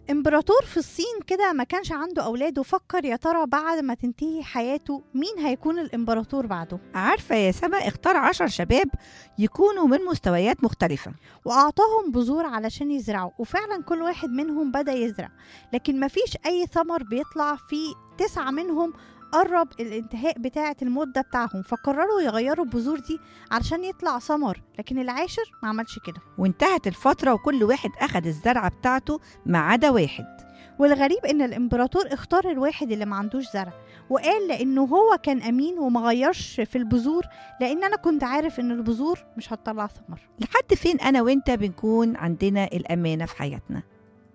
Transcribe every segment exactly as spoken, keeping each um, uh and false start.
إمبراطور في الصين كده ما كانش عنده أولاد، وفكر يا ترى بعد ما تنتهي حياته مين هيكون الإمبراطور بعده. عارفة يا سما، اختار عشر شباب يكونوا من مستويات مختلفة. وأعطاهم بذور علشان يزرعوا، وفعلا كل واحد منهم بدأ يزرع، لكن مفيش أي ثمر بيطلع. في تسعة منهم قرب الانتهاء بتاعة المدة بتاعهم، فقرروا يغيروا البذور دي علشان يطلع ثمر، لكن العاشر ما عملش كده. وانتهت الفترة وكل واحد أخد الزرعة بتاعته ما عدا واحد. والغريب ان الامبراطور اختار الواحد اللي ما عندوش زرع، وقال لانه هو كان امين وما غيرش في البذور، لان انا كنت عارف ان البذور مش هتطلع ثمر. لحد فين أنا وإنت بنكون عندنا الأمانة في حياتنا؟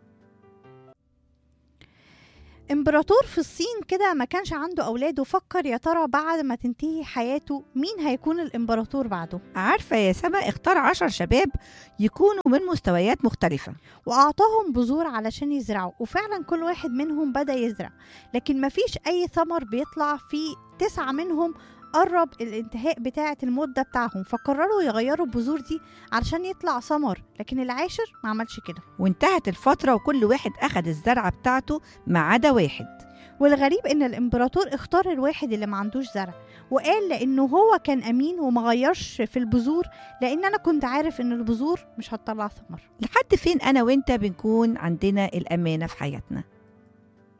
امبراطور في الصين كده ما كانش عنده اولاد، وفكر يا ترى بعد ما تنتهي حياته مين هيكون الامبراطور بعده. عارفة يا سما، اختار عشر شباب يكونوا من مستويات مختلفة. وأعطاهم بذور علشان يزرعوا، وفعلا كل واحد منهم بدأ يزرع، لكن مفيش أي ثمر بيطلع. في تسعة منهم قرب الانتهاء بتاعة المدة بتاعهم، فقرروا يغيروا البذور دي علشان يطلع ثمر، لكن العاشر ما عملش كده. وانتهت الفترة وكل واحد أخد الزرعة بتاعته ما عدا واحد. والغريب ان الامبراطور اختار الواحد اللي ما عندوش زرع، وقال لانه هو كان امين وما غيرش في البذور، لان انا كنت عارف ان البذور مش هتطلع ثمر. لحد فين أنا وإنت بنكون عندنا الأمانة في حياتنا؟